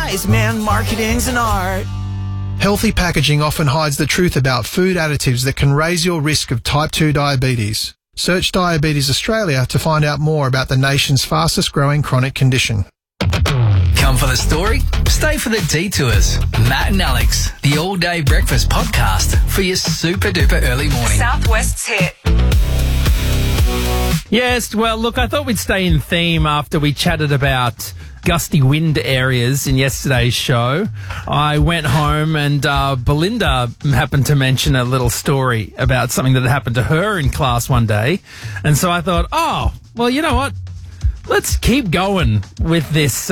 wise man, marketing's an art. Healthy packaging often hides the truth about food additives that can raise your risk of type 2 diabetes. Search Diabetes Australia to find out more about the nation's fastest growing chronic condition. Come for the story? Stay for the detours. Matt and Alex, the all-day breakfast podcast for your super-duper early morning. Southwest's hit. Yes, well, look, I thought we'd stay in theme after we chatted about gusty wind areas in yesterday's show. I went home and Belinda happened to mention a little story about something that had happened to her in class one day. And so I thought, oh, well, you know what? Let's keep going with this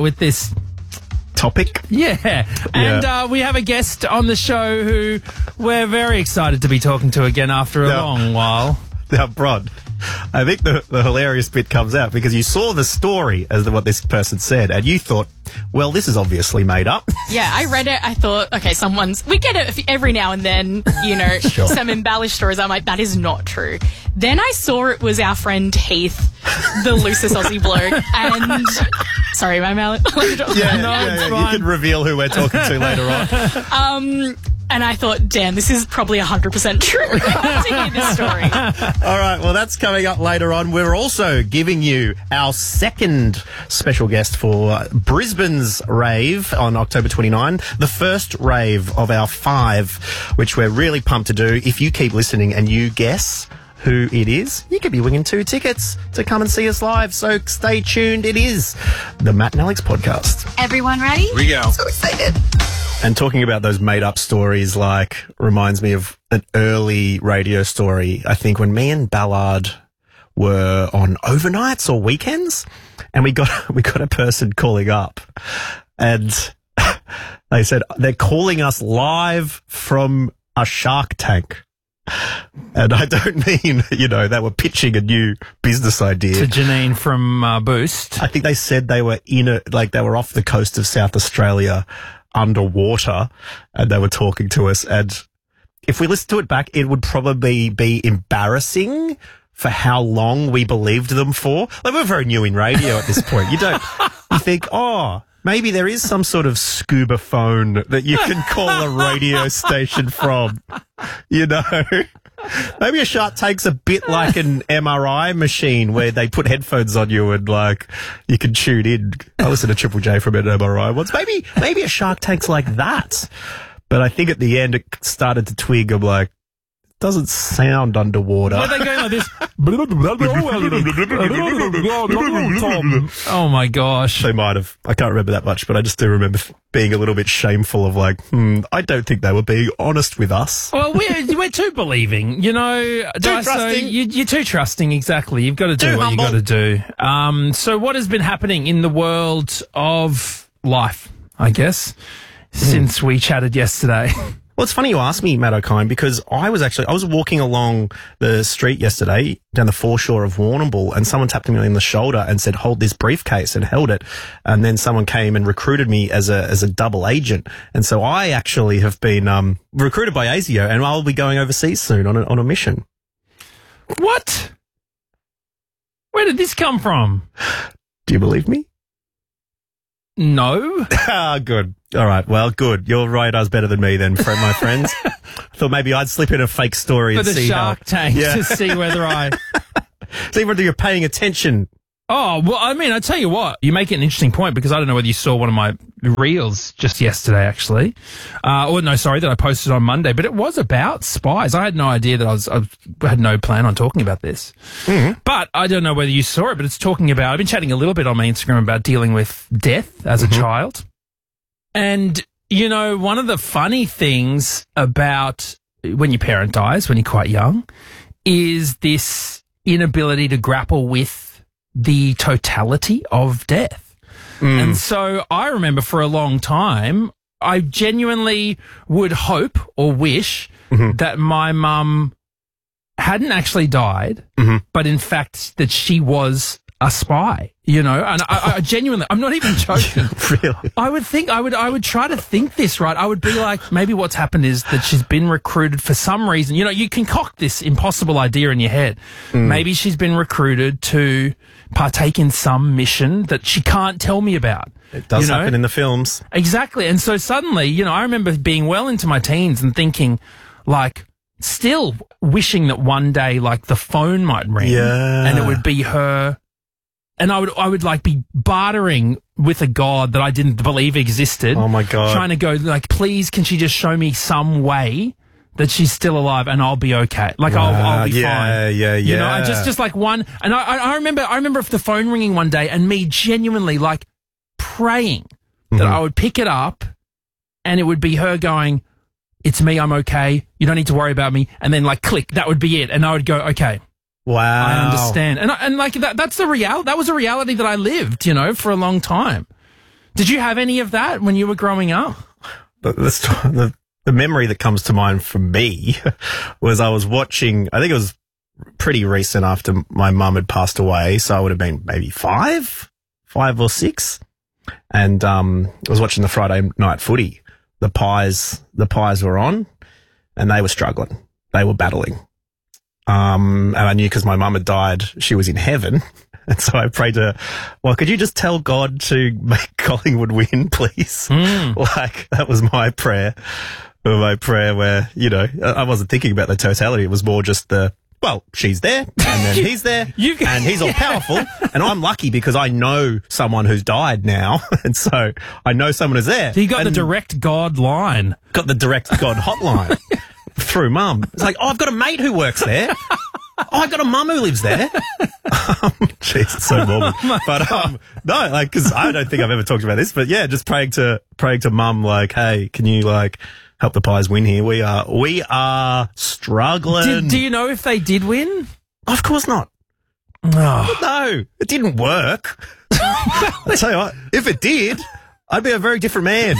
topic. Yeah. And we have a guest on the show who we're very excited to be talking to again after a long while. Now, Bron, I think the hilarious bit comes out because you saw the story as to what this person said and you thought, well, this is obviously made up. Yeah, I read it. I thought, okay, we get it every now and then, you know, Sure. Some embellished stories. I'm like, that is not true. Then I saw it was our friend Heath, the loosest Aussie bloke, and sorry, my mouth. Yeah, you can reveal who we're talking to later on. And I thought, damn, this is probably 100% true. To hear this story. All right, well, that's coming up later on. We're also giving you our second special guest for Brisbane's rave on October 29, the first rave of our 5, which we're really pumped to do. If you keep listening and you guess who it is, you could be winning 2 tickets to come and see us live. So stay tuned. It is the Matt and Alex podcast. Everyone ready? Here we go. So excited. And talking about those made-up stories, reminds me of an early radio story. I think when me and Ballard were on overnights or weekends, and we got a person calling up, and they said they're calling us live from a Shark Tank. And I don't mean, they were pitching a new business idea. To Janine from Boost. I think they said they were they were off the coast of South Australia underwater, and they were talking to us. And if we listen to it back, it would probably be embarrassing for how long we believed them for. We're very new in radio at this point. You think, oh, maybe there is some sort of scuba phone that you can call a radio station from, Maybe a Shark Tank's a bit like an MRI machine where they put headphones on you and you can tune in. I listened to Triple J from an MRI once. Maybe a Shark Tank's like that. But I think at the end it started to twig. I'm like, doesn't sound underwater. Were they going like this? Oh my gosh. They might have. I can't remember that much, but I just do remember being a little bit shameful of I don't think they were being honest with us. Well, we're too believing, Too trusting. You're too trusting, exactly. You've got to do what you've got to do. So what has been happening in the world of life, I guess, since we chatted yesterday? Well, it's funny you asked me, Matt O'Kine, because I was walking along the street yesterday down the foreshore of Warrnambool, and someone tapped me on the shoulder and said, hold this briefcase, and held it. And then someone came and recruited me as a double agent. And so I actually have been recruited by ASIO, and I'll be going overseas soon on a mission. What? Where did this come from? Do you believe me? No. Good. All right. Well, good. Your radar's better than me then, my friends. I thought maybe I'd slip in a fake story For and the see Shark Tank to see whether see whether you're paying attention. Oh, well, I mean, I tell you what, you make it an interesting point because I don't know whether you saw one of my reels just yesterday, actually. That I posted on Monday, but it was about spies. I had no idea that I had no plan on talking about this. Mm-hmm. But I don't know whether you saw it, but it's talking about, I've been chatting a little bit on my Instagram about dealing with death as a child. And, one of the funny things about when your parent dies, when you're quite young, is this inability to grapple with the totality of death. And so I remember for a long time, I genuinely would hope or wish that my mum hadn't actually died, but in fact that she was a spy, and I genuinely, I'm not even joking. Really? I would try to think this, right? I would be like, maybe what's happened is that she's been recruited for some reason. You concoct this impossible idea in your head. Maybe she's been recruited to partake in some mission that she can't tell me about. It does happen in the films. Exactly. And so suddenly, I remember being well into my teens and thinking, like, still wishing that one day, like, the phone might ring and it would be her. And I would like be bartering with a god that I didn't believe existed. Oh my God. Trying to go like, please, can she just show me some way that she's still alive and I'll be okay. Like I'll be fine. Yeah. Just like one. And I remember if the phone ringing one day and me genuinely like praying that I would pick it up and it would be her going, it's me, I'm okay. You don't need to worry about me. And then like click, that would be it. And I would go, okay. Wow. I understand. And like that's the reality. That was a reality that I lived, for a long time. Did you have any of that when you were growing up? The memory that comes to mind for me was I was watching, I think it was pretty recent after my mum had passed away. So I would have been maybe five or six. And I was watching the Friday night footy. The Pies were on and they were struggling. They were battling. And I knew because my mum had died, she was in heaven. And so I prayed to her, well, could you just tell God to make Collingwood win, please? Like, that was my prayer. My prayer where, I wasn't thinking about the totality. It was more just she's there, and then he's there, and he's all powerful. And I'm lucky because I know someone who's died now. And so I know someone is there. So you got the direct God line. Got the direct God hotline. Through mum. It's like, I've got a mate who works there. I've got a mum who lives there. Jeez, it's so morbid. But no, like, because I don't think I've ever talked about this, but yeah, just praying to mum, like, hey, can you like help the Pies win here? We are struggling. Do you know if they did win? Of course not. Oh. No, it didn't work. I tell you what, if it did, I'd be a very different man.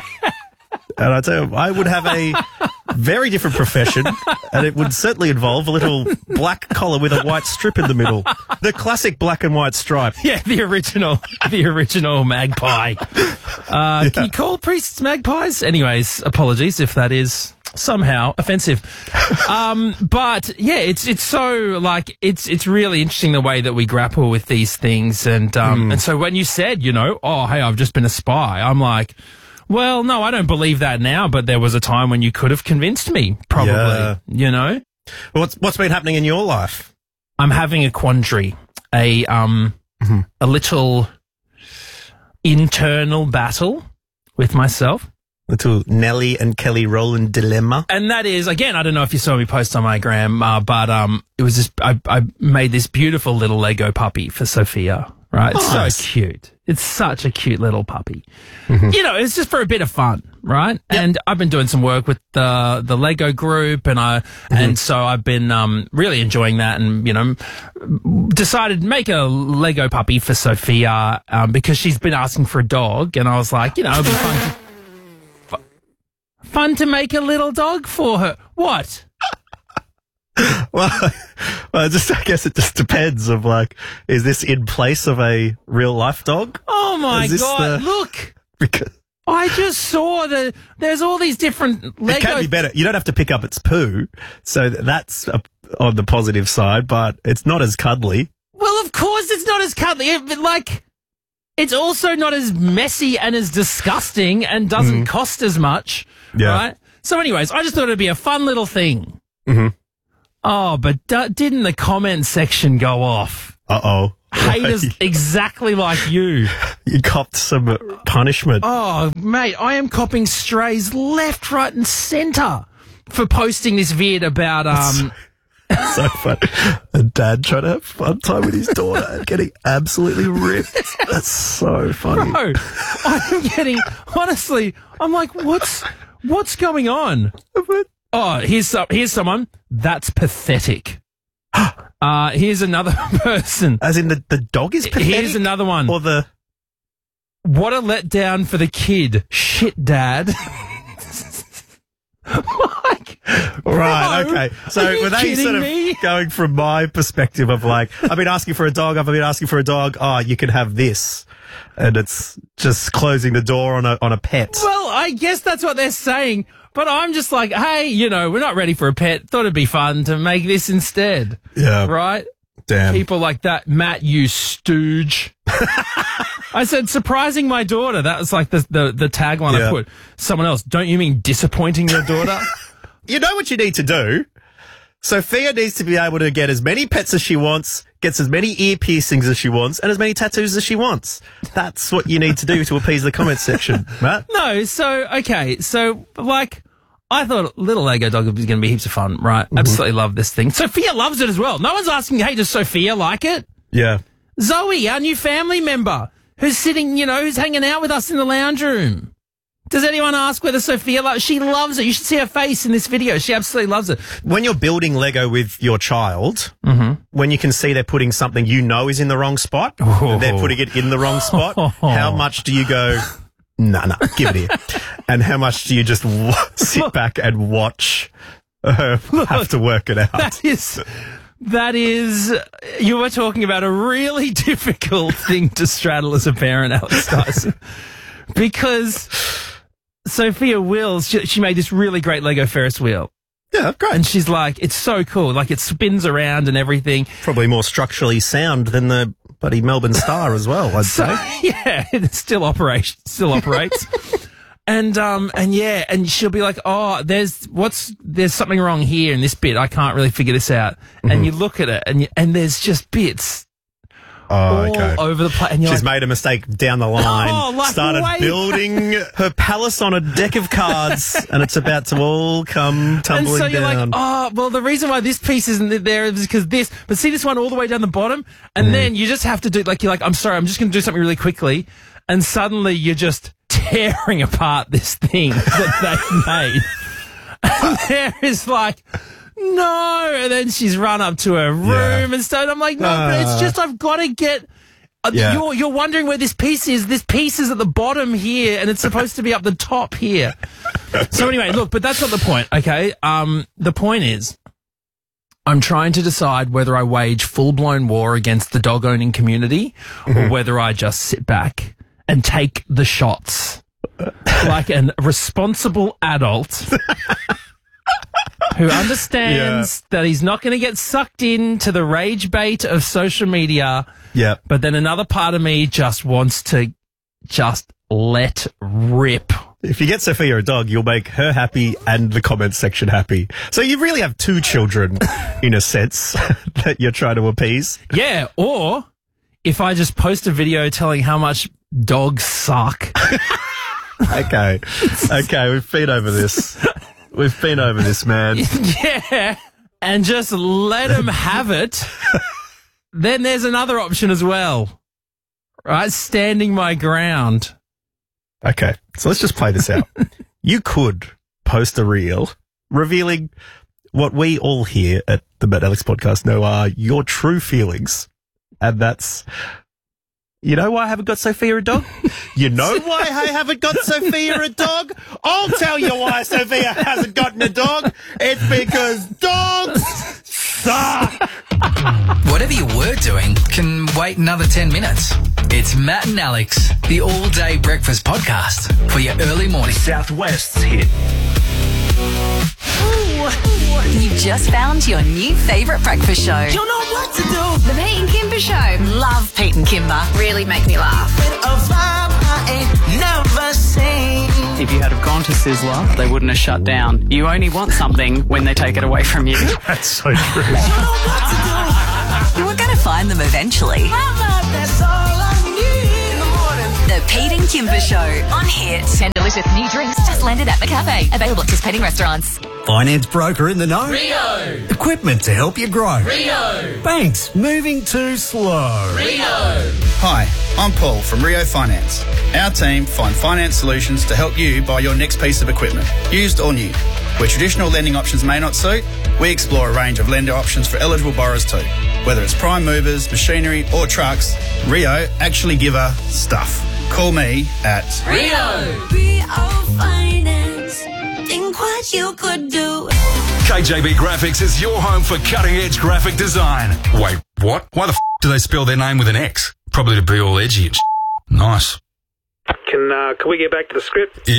And I tell you, I would have a very different profession, and it would certainly involve a little black collar with a white strip in the middle. The classic black and white stripe. Yeah, the original magpie. Can you call priests magpies? Anyways, apologies if that is somehow offensive. But yeah, it's so like, it's really interesting the way that we grapple with these things. And so when you said, oh, hey, I've just been a spy, I'm like, well, no, I don't believe that now, but there was a time when you could have convinced me, probably, What's been happening in your life? I'm having a quandary, a little internal battle with myself. Little Nelly and Kelly Rowland dilemma. And that is, again, I don't know if you saw me post on my gram, but it was just, I made this beautiful little Lego puppy for Sophia. Right, it's so cute. It's such a cute little puppy. It's just for a bit of fun, right? Yep. And I've been doing some work with the Lego group, and so I've been really enjoying that, and decided to make a Lego puppy for Sophia because she's been asking for a dog, and I was like, it'd be fun to make a little dog for her. What? Well, I guess it just depends of like, is this in place of a real life dog? Oh my God, look. Because I just saw that there's all these different Lego. It can be better. You don't have to pick up its poo, so that's on the positive side, but it's not as cuddly. Well, of course it's not as cuddly, but like, it's also not as messy and as disgusting and doesn't cost as much, right? So anyways, I just thought it'd be a fun little thing. Oh, but didn't the comment section go off? Uh-oh. Haters exactly like you. You copped some punishment. Oh, mate, I am copping strays left, right and centre for posting this vid about... So funny. A dad trying to have fun time with his daughter and getting absolutely ripped. That's so funny. Bro, I'm getting... Honestly, I'm like, what's going on? Oh, here's someone. That's pathetic. Here's another person. As in the dog is pathetic? Here's another one. Or the... What a letdown for the kid. Shit, Dad. Like, right, bro, okay. So were they sort of going from my perspective of like, I've been asking for a dog, oh, you can have this. And it's just closing the door on a pet. Well, I guess that's what they're saying. But I'm just like, hey, we're not ready for a pet. Thought it'd be fun to make this instead. Yeah. Right? Damn. People like that. Matt, you stooge. I said, surprising my daughter. That was like the tagline I put. Someone else, don't you mean disappointing your daughter? You know what you need to do? Sophia needs to be able to get as many pets as she wants, gets as many ear piercings as she wants, and as many tattoos as she wants. That's what you need to do to appease the comments section, Matt. No, so, like, I thought Little Lego Dog was going to be heaps of fun, right? Absolutely love this thing. Sophia loves it as well. No one's asking, hey, does Sophia like it? Yeah. Zoe, our new family member, who's sitting, who's hanging out with us in the lounge room. Does anyone ask whether Sophia loves it? She loves it. You should see her face in this video. She absolutely loves it. When you're building Lego with your child, when you can see they're putting something is in the wrong spot, and they're putting it in the wrong spot, how much do you go, no, give it here? And how much do you just sit back and watch her have to work it out? That is, you were talking about a really difficult thing to straddle as a parent, Alex Dyson. Because Sophia Wills, she made this really great Lego Ferris wheel. Yeah, great. And she's like, it's so cool. Like, it spins around and everything. Probably more structurally sound than the bloody Melbourne Star as well, I'd say. Yeah, it still operates. And she'll be like, oh, there's something wrong here in this bit. I can't really figure this out. And you look at it and there's just bits. All over the place. And she's made a mistake down the line, started building her palace on a deck of cards, and it's about to all come tumbling down. And so you're like, the reason why this piece isn't there is because this, but see this one all the way down the bottom? And then you just have to do, like, you're like, I'm sorry, I'm just going to do something really quickly. And suddenly you're just tearing apart this thing that they made. And there is like, no, and then she's run up to her room and stuff. I'm like, no, but it's just, I've got to get. You're wondering where this piece is. This piece is at the bottom here, and it's supposed to be up the top here. So anyway, look, but that's not the point. Okay, the point is, I'm trying to decide whether I wage full-blown war against the dog-owning community, or whether I just sit back and take the shots like a responsible adult. Who understands that he's not going to get sucked into the rage bait of social media. Yeah. But then another part of me just wants to just let rip. If you get Sophia a dog, you'll make her happy and the comments section happy. So you really have two children, in a sense, that you're trying to appease. Yeah. Or if I just post a video telling how much dogs suck. Okay, we've been over this. We've been over this, man. Yeah, and just let them have it. Then there's another option as well, right? Standing my ground. Okay, so let's just play this out. You could post a reel revealing what we all here at the Matt Alex podcast know are your true feelings, and that's... You know why I haven't got Sophia a dog? You know why I haven't got Sophia a dog? I'll tell you why Sophia hasn't gotten a dog. It's because dogs suck. Whatever you were doing can wait another 10 minutes. It's Matt and Alex, the all-day breakfast podcast for your early morning. Southwest's hit. You've just found your new favourite breakfast show. You know what to do. The Pete and Kimber Show. Love Pete and Kimber. Really make me laugh. With a vibe I ain't never seen. If you had have gone to Sizzler, they wouldn't have shut down. You only want something when they take it away from you. That's so true. You know what to do. You were going to find them eventually. That's all I need in the morning. The Pete and Kimber Show on Hit. 10 delicious new drinks just landed at the cafe. Available at participating restaurants. Finance broker in the know. Rio. Equipment to help you grow. Rio. Banks moving too slow. Rio. Hi, I'm Paul from Rio Finance. Our team find finance solutions to help you buy your next piece of equipment, used or new. Where traditional lending options may not suit, we explore a range of lender options for eligible borrowers too. Whether it's prime movers, machinery or trucks, Rio actually give a stuff. Call me at Rio. Rio Finance. Think what you could do. KJB Graphics is your home for cutting-edge graphic design. Wait, what? Why the do they spell their name with an X? Probably to be all edgy and Nice. Can we get back to the script? Yep.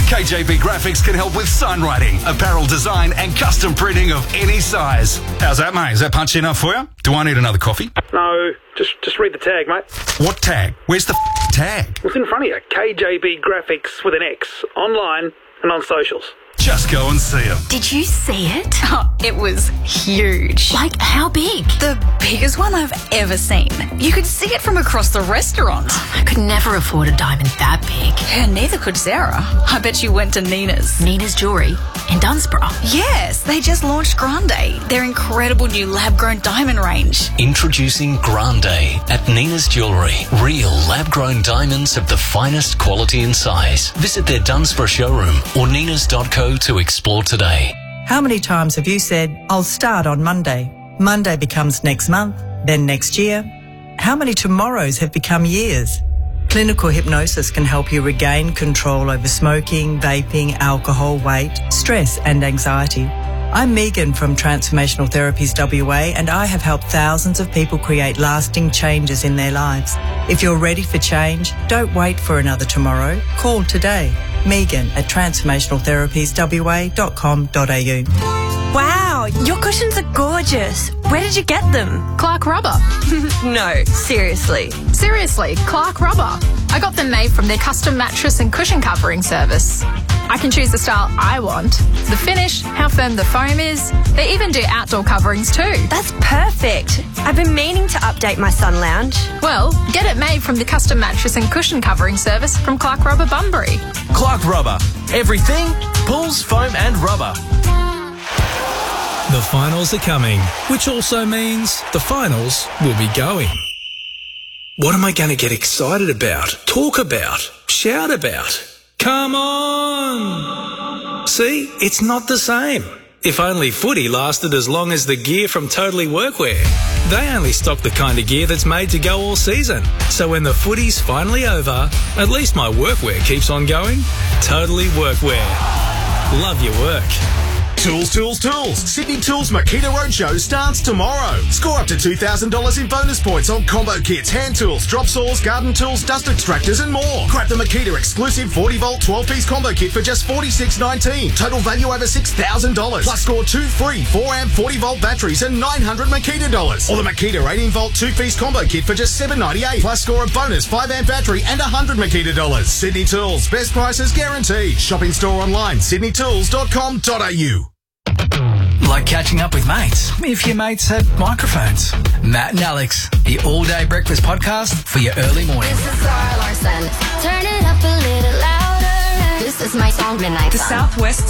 KJB Graphics can help with sign writing, apparel design and custom printing of any size. How's that, mate? Is that punchy enough for you? Do I need another coffee? No, just read the tag, mate. What tag? Where's the tag? It's in front of you. KJB Graphics with an X, online and on socials. Just go and see them. Did you see it? Oh, it was huge. Like, how big? The biggest one I've ever seen. You could see it from across the restaurant. I could never afford a diamond that big. Yeah, neither could Sarah. I bet you went to Nina's. Nina's Jewellery in Dunsborough. Yes, they just launched Grande, their incredible new lab-grown diamond range. Introducing Grande at Nina's Jewellery. Real lab-grown diamonds of the finest quality and size. Visit their Dunsborough showroom or ninas.co to explore today. How many times have you said, I'll start on Monday? Monday becomes next month, then next year. How many tomorrows have become years? Clinical hypnosis can help you regain control over smoking, vaping, alcohol, weight, stress and anxiety. I'm Megan from Transformational Therapies WA, and I have helped thousands of people create lasting changes in their lives. If you're ready for change, don't wait for another tomorrow. Call today. Megan at transformationaltherapieswa.com.au. Wow, your cushions are gorgeous. Where did you get them? Clark Rubber. No, seriously. Seriously, Clark Rubber. I got them made from their custom mattress and cushion covering service. I can choose the style I want, the finish, how firm the foam is. They even do outdoor coverings too. That's perfect. I've been meaning to update my sun lounge. Well, get it made from the custom mattress and cushion covering service from Clark Rubber Bunbury. Clark Rubber. Everything, pulls, foam and rubber. The finals are coming, which also means the finals will be going. What am I going to get excited about, talk about, shout about? Come on! See, it's not the same. If only footy lasted as long as the gear from Totally Workwear. They only stock the kind of gear that's made to go all season. So when the footy's finally over, at least my workwear keeps on going. Totally Workwear. Love your work. Tools, Tools, Tools. Sydney Tools Makita Roadshow starts tomorrow. Score up to $2,000 in bonus points on combo kits, hand tools, drop saws, garden tools, dust extractors and more. Grab the Makita exclusive 40-volt 12-piece combo kit for just $46.19. Total value over $6,000. Plus score 2 free 4-amp 40-volt batteries and $900 Makita dollars. Or the Makita 18-volt 2-piece combo kit for just $7.98. Plus score a bonus 5-amp battery and $100 Makita dollars. Sydney Tools. Best prices guaranteed. Shopping store online, sydneytools.com.au. Like catching up with mates, if your mates have microphones. Matt and Alex, the all-day breakfast podcast for your early morning. This is Zara Larson. Turn it up a little louder. This is my song, Midnight Sun. The Southwest